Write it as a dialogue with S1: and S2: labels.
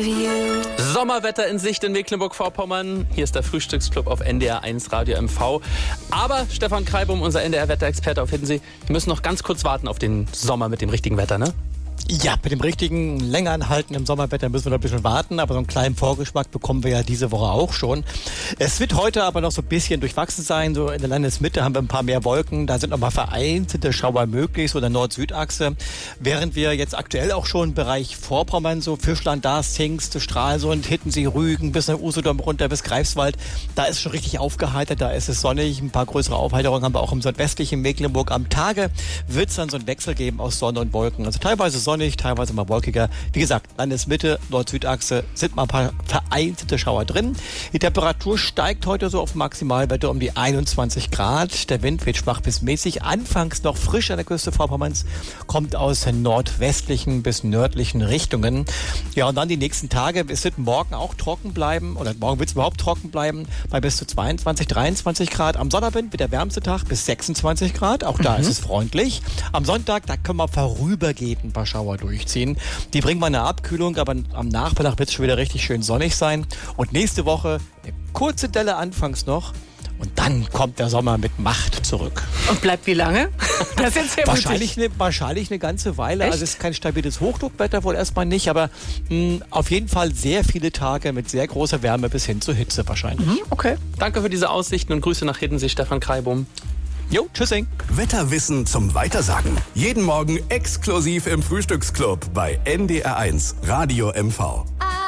S1: Sommerwetter in Sicht in Mecklenburg-Vorpommern. Hier ist der Frühstücksclub auf NDR 1 Radio MV. Aber Stefan Kreibum, unser NDR-Wetterexperte auf Hiddensee, wir müssen noch ganz kurz warten auf den Sommer mit dem richtigen Wetter, ne?
S2: Ja, mit dem richtigen, länger anhaltenden Sommerwetter müssen wir noch ein bisschen warten, aber so einen kleinen Vorgeschmack bekommen wir ja diese Woche auch schon. Es wird heute aber noch so ein bisschen durchwachsen sein. So in der Landesmitte haben wir ein paar mehr Wolken, da sind noch mal vereinzelte Schauer möglich, so in der Nord-Süd-Achse. Während wir jetzt aktuell auch schon im Bereich Vorpommern, so Fischland, Darß, Hingst, Stralsund, Hiddensee, Rügen, bis nach Usedom runter, bis Greifswald, da ist schon richtig aufgeheitert, da ist es sonnig. Ein paar größere Aufheiterungen haben wir auch im südwestlichen Mecklenburg. Am Tage wird es dann so einen Wechsel geben aus Sonne und Wolken. Also teilweise sonnig, teilweise mal wolkiger. Wie gesagt, Landesmitte, Nord-Süd-Achse sind mal ein paar vereinzelte Schauer drin. Die Temperatur steigt heute so auf Maximalwerte um die 21 Grad. Der Wind wird schwach bis mäßig. Anfangs noch frisch an der Küste Vorpommerns, kommt aus nordwestlichen bis nördlichen Richtungen. Ja, und dann die nächsten Tage. Es wird morgen auch trocken bleiben, oder morgen wird es überhaupt trocken bleiben, bei bis zu 22, 23 Grad. Am Sonnabend wird der wärmste Tag bis 26 Grad. Auch da ist es freundlich. Am Sonntag, da können wir vorübergehend ein paar Schauer durchziehen. Die bringen mal eine Abkühlung, aber am Nachmittag wird es schon wieder richtig schön sonnig sein. Und nächste Woche eine kurze Delle anfangs noch. Und dann kommt der Sommer mit Macht zurück.
S3: Und bleibt wie lange? Das ist jetzt sehr
S2: wahrscheinlich eine ganze Weile.
S3: Echt?
S2: Also es ist kein stabiles Hochdruckwetter, wohl erstmal nicht, aber auf jeden Fall sehr viele Tage mit sehr großer Wärme bis hin zur Hitze wahrscheinlich.
S1: Okay. Danke für diese Aussichten und Grüße nach Hiddensee, Stefan Kreibum.
S2: Jo, tschüssing.
S4: Wetterwissen zum Weitersagen. Jeden Morgen exklusiv im Frühstücksclub bei NDR 1 Radio MV.